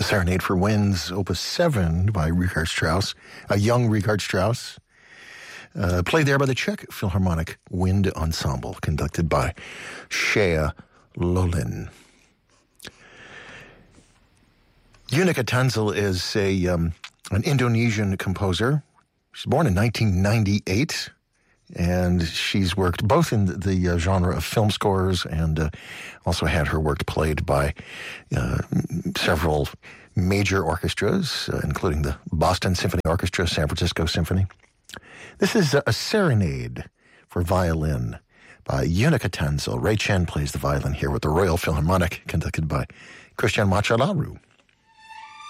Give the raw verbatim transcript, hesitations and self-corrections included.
Serenade for Winds, Opus seven by Richard Strauss, a young Richard Strauss, uh, played there by the Czech Philharmonic Wind Ensemble, conducted by Shea Lolin. Unica Tanzel is a um, an Indonesian composer. She's born in nineteen ninety-eight, and she's worked both in the, the uh, genre of film scores and uh, also had her work played by uh, several major orchestras, uh, including the Boston Symphony Orchestra, San Francisco Symphony. This is a, a serenade for violin by Unica Tanzel. Ray Chen plays the violin here with the Royal Philharmonic, conducted by Christian Machalaru.